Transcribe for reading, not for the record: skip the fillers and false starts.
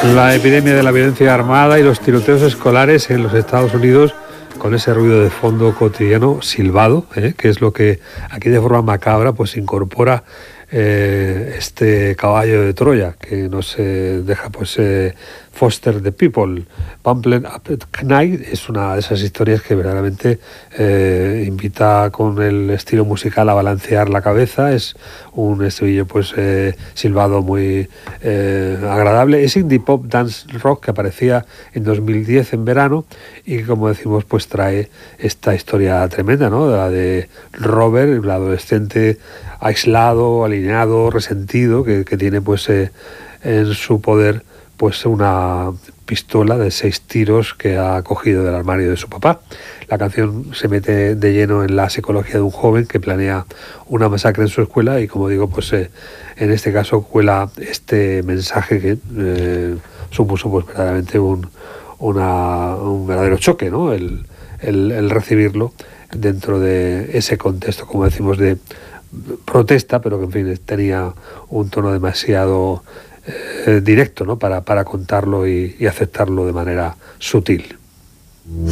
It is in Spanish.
La epidemia de la violencia armada y los tiroteos escolares en los Estados Unidos, con ese ruido de fondo cotidiano silbado, que es lo que aquí de forma macabra pues incorpora este caballo de Troya que nos deja pues Foster the People. Pumped Up at Night es una de esas historias que verdaderamente invita con el estilo musical a balancear la cabeza. Es un estribillo pues silbado muy agradable. Es indie pop dance rock que aparecía en 2010 en verano y que, como decimos, pues trae esta historia tremenda, ¿no? La de Robert, el adolescente aislado, alienado, resentido, que tiene pues en su poder pues una pistola de 6 tiros que ha cogido del armario de su papá. La canción se mete de lleno en la psicología de un joven que planea una masacre en su escuela y, como digo, pues en este caso cuela este mensaje que supuso pues verdaderamente un verdadero choque, ¿no? El recibirlo dentro de ese contexto, como decimos, de protesta, pero que en fin tenía un tono demasiado directo, ¿no? para contarlo y aceptarlo de manera sutil.